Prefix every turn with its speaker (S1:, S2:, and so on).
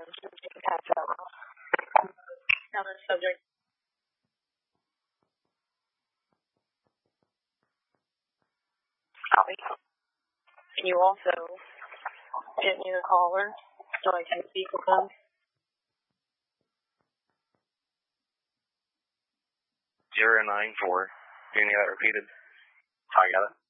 S1: Now the subject. Copy. Can you also get me the caller so I can speak with them?
S2: 094. Do you need that repeated? I got it.